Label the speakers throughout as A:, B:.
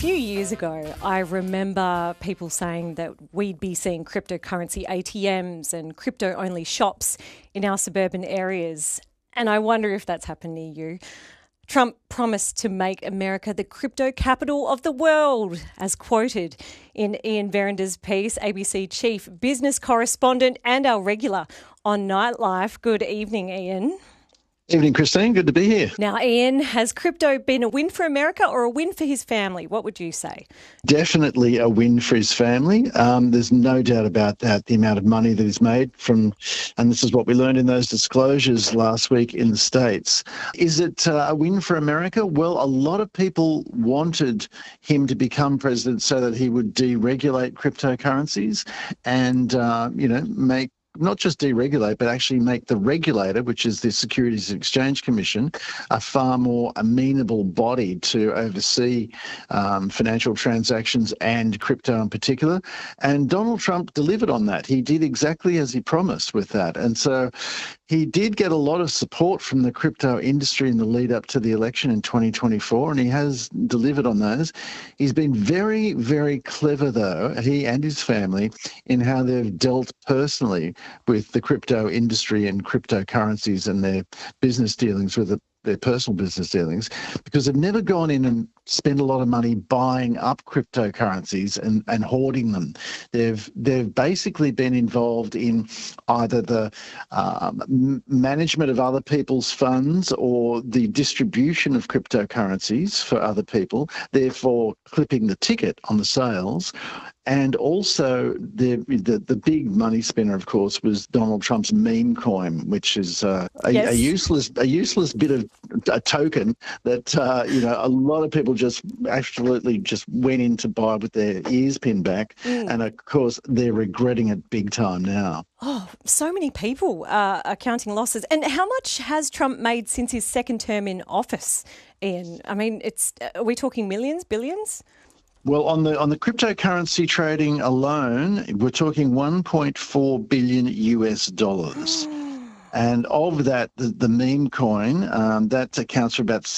A: few years ago, I remember people saying that we'd be seeing cryptocurrency ATMs and crypto-only shops in our suburban areas. And I wonder if that's happened near you. Trump promised to make America the crypto capital of the world, as quoted in Ian Verender's piece, ABC chief business correspondent and our regular on Nightlife. Good evening, Ian.
B: Evening, Christine. Good to be here.
A: Now, Ian, has crypto been a win for America or a win for his family? What would you say?
B: Definitely a win for his family. There's no doubt about that, the amount of money that he's made from, and this is what we learned in those disclosures last week in the States. Is it a win for America? Well, a lot of people wanted him to become president so that he would deregulate cryptocurrencies and, make not just deregulate, but actually make the regulator, which is the Securities and Exchange Commission, a far more amenable body to oversee financial transactions and crypto in particular. And Donald Trump delivered on that. He did exactly as he promised with that. And so he did get a lot of support from the crypto industry in the lead up to the election in 2024, and he has delivered on those. He's been very, very clever, though, he and his family, in how they've dealt personally with the crypto industry and cryptocurrencies and their business dealings with their personal business dealings, because they've never gone in and spent a lot of money buying up cryptocurrencies and hoarding them. They've basically been involved in either the management of other people's funds or the distribution of cryptocurrencies for other people, therefore clipping the ticket on the sales. And also the big money spinner, of course, was Donald Trump's meme coin, which is a useless bit of a token that a lot of people just absolutely just went in to buy with their ears pinned back, and of course they're regretting it big time now.
A: Oh, so many people are counting losses. And how much has Trump made since his second term in office, Ian? I mean, are we talking millions, billions?
B: Well, on the cryptocurrency trading alone, we're talking $1.4 billion US. And of that, the meme coin, that accounts for about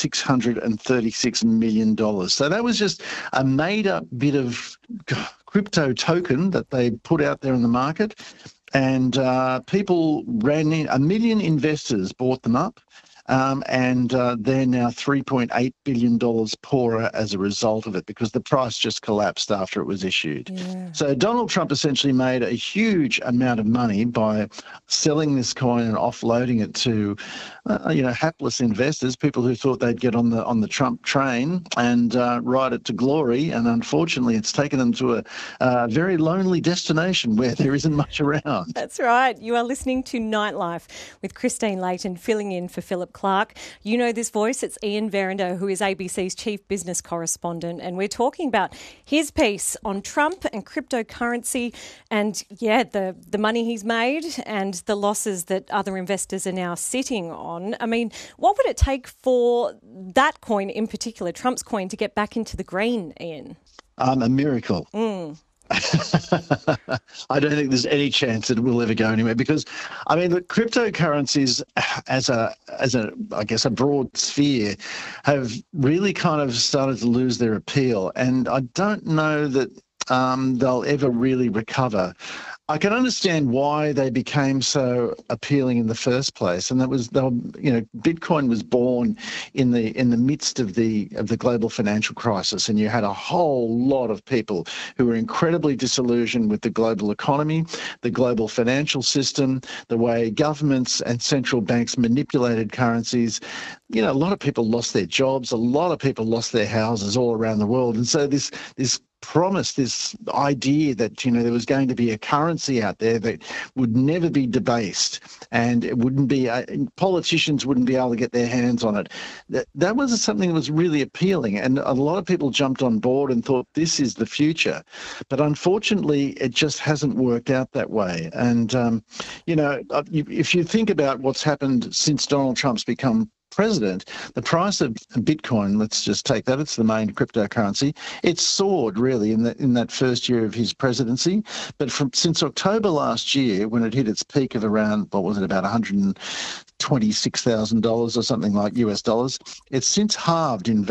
B: $636 million. So that was just a made-up bit of crypto token that they put out there in the market. And people ran in, 1 million investors bought them up. And they're now $3.8 billion poorer as a result of it, because the price just collapsed after it was issued. Yeah. So Donald Trump essentially made a huge amount of money by selling this coin and offloading it to, hapless investors, people who thought they'd get on the Trump train and ride it to glory. And unfortunately, it's taken them to a very lonely destination where there isn't much around.
A: That's right. You are listening to Nightlife with Christine Layton, filling in for Philip Clark. You know this voice. It's Ian Verender, who is ABC's chief business correspondent, and we're talking about his piece on Trump and cryptocurrency and, the money he's made and the losses that other investors are now sitting on. I mean, what would it take for that coin in particular, Trump's coin, to get back into the green, Ian?
B: A miracle. I don't think there's any chance that it will ever go anywhere, because, I mean, the cryptocurrencies as a broad sphere have really kind of started to lose their appeal, and I don't know that they'll ever really recover. I can understand why they became so appealing in the first place, and Bitcoin was born in the midst of the global financial crisis, and you had a whole lot of people who were incredibly disillusioned with the global economy, the global financial system, the way governments and central banks manipulated currencies. A lot of people lost their jobs, a lot of people lost their houses all around the world, and so this promise, this idea that there was going to be a currency out there that would never be debased, and it wouldn't be politicians wouldn't be able to get their hands on it. That was something that was really appealing, and a lot of people jumped on board and thought this is the future. But unfortunately, it just hasn't worked out that way. And if you think about what's happened since Donald Trump's become president, the price of Bitcoin, let's just take that, it's the main cryptocurrency, it soared really in that first year of his presidency. But since October last year, when it hit its peak of around, about $126,000 or something like US dollars, it's since halved in